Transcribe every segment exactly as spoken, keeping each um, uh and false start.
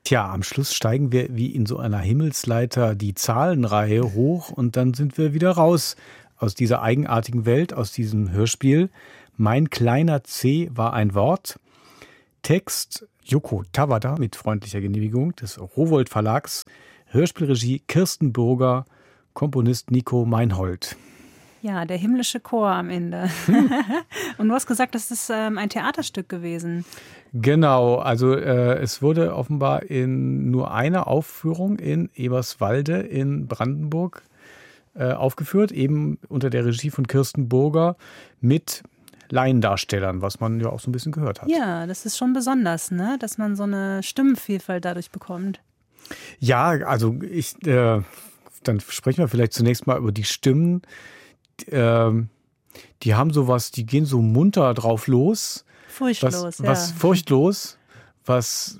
Tja, am Schluss steigen wir wie in so einer Himmelsleiter die Zahlenreihe hoch und dann sind wir wieder raus aus dieser eigenartigen Welt, aus diesem Hörspiel. Mein kleiner C war ein Wort. Text Yoko Tawada mit freundlicher Genehmigung des Rowohlt Verlags. Hörspielregie Kirsten Burger, Komponist Nico Meinhold. Ja, der himmlische Chor am Ende. Und du hast gesagt, das ist ähm, ein Theaterstück gewesen. Genau, also äh, es wurde offenbar in nur einer Aufführung in Eberswalde in Brandenburg äh, aufgeführt, eben unter der Regie von Kirsten Burger mit Laiendarstellern, was man ja auch so ein bisschen gehört hat. Ja, das ist schon besonders, ne? Dass man so eine Stimmenvielfalt dadurch bekommt. Ja, also ich, äh, dann sprechen wir vielleicht zunächst mal über die Stimmen. Die, äh, die haben sowas, die gehen so munter drauf los. Furchtlos, was, ja. Was furchtlos, was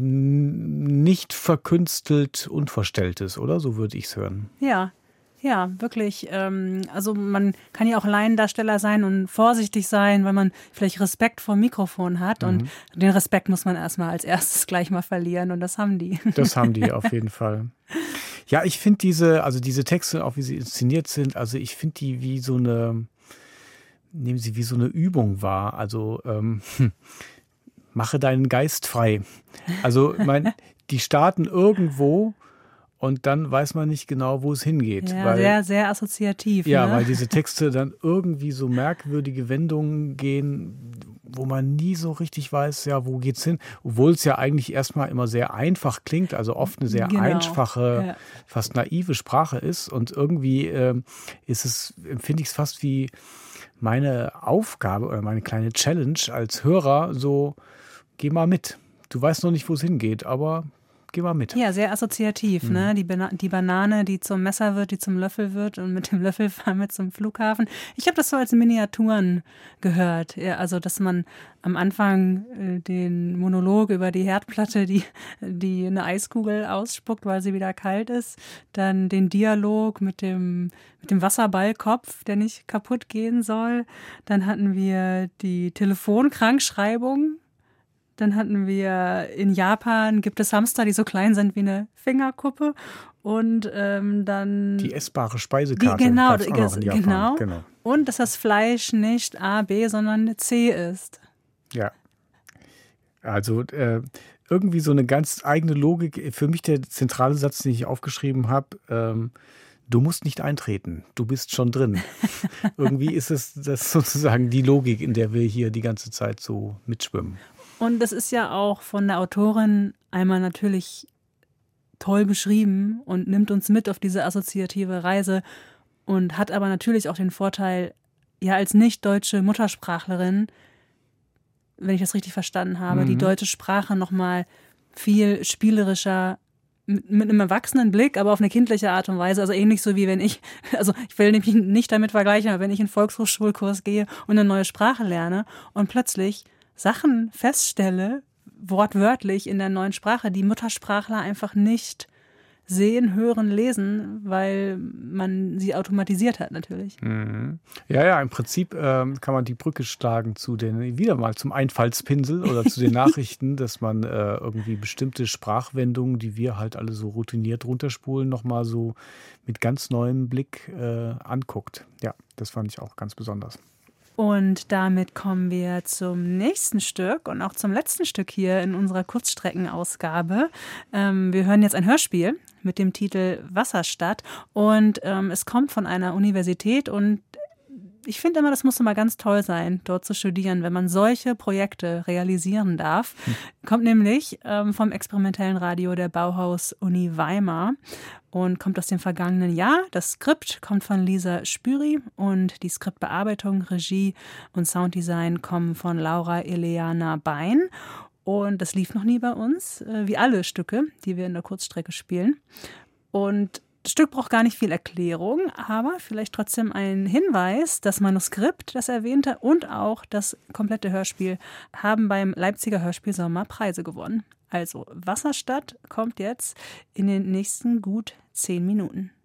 nicht verkünstelt und verstellt ist, oder? So würde ich es hören. Ja, ja, wirklich. Ähm, also man kann ja auch Laiendarsteller sein und vorsichtig sein, weil man vielleicht Respekt vor dem Mikrofon hat. Mhm. Und den Respekt muss man erstmal als erstes gleich mal verlieren. Und das haben die. Das haben die auf jeden Fall. Ja, ich finde diese, also diese Texte, auch wie sie inszeniert sind, also ich finde die wie so eine, nehmen sie wie so eine Übung wahr. Also ähm, hm, mache deinen Geist frei. Also mein, die starten irgendwo und dann weiß man nicht genau, wo es hingeht. Ja, weil, sehr, sehr assoziativ. Ja, ne? weil diese Texte dann irgendwie so merkwürdige Wendungen gehen, wo man nie so richtig weiß, ja, wo geht's hin? Obwohl es ja eigentlich erstmal immer sehr einfach klingt, also oft eine sehr Genau. einfache, ja. fast naive Sprache ist. Und irgendwie äh, ist es, empfinde ich es fast wie meine Aufgabe oder meine kleine Challenge als Hörer, so, geh mal mit. Du weißt noch nicht, wo es hingeht, aber geh mal mit. Ja, sehr assoziativ, mhm. ne? Die, Bana- die Banane, die zum Messer wird, die zum Löffel wird und mit dem Löffel fahren wir zum Flughafen. Ich habe das so als Miniaturen gehört. Ja, also, dass man am Anfang äh, den Monolog über die Herdplatte, die, die eine Eiskugel ausspuckt, weil sie wieder kalt ist. Dann den Dialog mit dem, mit dem Wasserballkopf, der nicht kaputt gehen soll. Dann hatten wir die Telefonkrankschreibung. Dann hatten wir in Japan, gibt es Hamster, die so klein sind wie eine Fingerkuppe. Und ähm, dann... Die essbare Speisekarte. Die, genau, gab's auch noch in Japan. genau. genau. Und dass das Fleisch nicht A, B, sondern C ist. Ja. Also äh, irgendwie so eine ganz eigene Logik. Für mich der zentrale Satz, den ich aufgeschrieben habe, ähm, du musst nicht eintreten, du bist schon drin. Irgendwie ist es das sozusagen die Logik, in der wir hier die ganze Zeit so mitschwimmen. Und das ist ja auch von der Autorin einmal natürlich toll beschrieben und nimmt uns mit auf diese assoziative Reise und hat aber natürlich auch den Vorteil, ja als nicht-deutsche Muttersprachlerin, wenn ich das richtig verstanden habe, mhm. die deutsche Sprache nochmal viel spielerischer mit, mit einem erwachsenen Blick, aber auf eine kindliche Art und Weise, also ähnlich so wie wenn ich, also ich will nämlich nicht damit vergleichen, aber wenn ich in einen Volkshochschulkurs gehe und eine neue Sprache lerne und plötzlich Sachen feststelle, wortwörtlich in der neuen Sprache, die Muttersprachler einfach nicht sehen, hören, lesen, weil man sie automatisiert hat natürlich. Mhm. Ja, ja, im Prinzip ähm, kann man die Brücke schlagen zu den, wieder mal zum Einfallspinsel oder zu den Nachrichten, dass man äh, irgendwie bestimmte Sprachwendungen, die wir halt alle so routiniert runterspulen, nochmal so mit ganz neuem Blick äh, anguckt. Ja, das fand ich auch ganz besonders. Und damit kommen wir zum nächsten Stück und auch zum letzten Stück hier in unserer Kurzstreckenausgabe. Ähm, wir hören jetzt ein Hörspiel mit dem Titel Wasserstadt und ähm, es kommt von einer Universität und ich finde immer, das muss immer ganz toll sein, dort zu studieren, wenn man solche Projekte realisieren darf. Hm. Kommt nämlich ähm, vom experimentellen Radio der Bauhaus-Uni Weimar und kommt aus dem vergangenen Jahr. Das Skript kommt von Lisa Spüri und die Skriptbearbeitung, Regie und Sounddesign kommen von Laura Eleana Bein. Und das lief noch nie bei uns, äh, wie alle Stücke, die wir in der Kurzstrecke spielen. Und das Stück braucht gar nicht viel Erklärung, aber vielleicht trotzdem ein Hinweis. Das Manuskript, das erwähnte, und auch das komplette Hörspiel haben beim Leipziger Hörspielsommer Preise gewonnen. Also Wasserstadt kommt jetzt in den nächsten gut zehn Minuten.